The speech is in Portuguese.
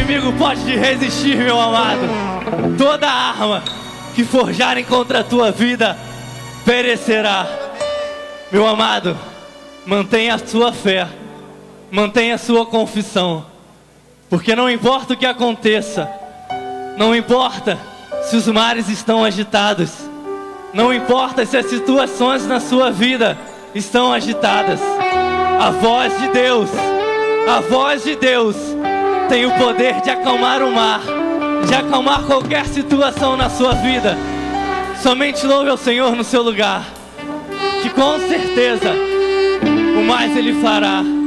inimigo pode te resistir, meu amado. Toda arma que forjarem contra a tua vida perecerá. Meu amado, mantenha a sua fé, mantenha a sua confissão, porque não importa o que aconteça, não importa se os mares estão agitados, não importa se as situações na sua vida estão agitadas, a voz de Deus tem o poder de acalmar o mar, de acalmar qualquer situação na sua vida. Somente louve ao Senhor no seu lugar, que com certeza o mais Ele fará.